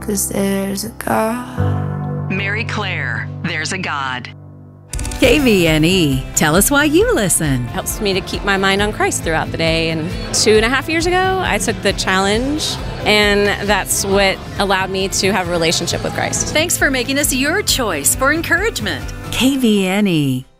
'cause there's a God. Mary Claire, There's a God. KVNE. Tell us why you listen. Helps me to keep my mind on Christ throughout the day. And 2.5 years ago, I took the challenge, and that's what allowed me to have a relationship with Christ. Thanks for making us your choice for encouragement. KVNE.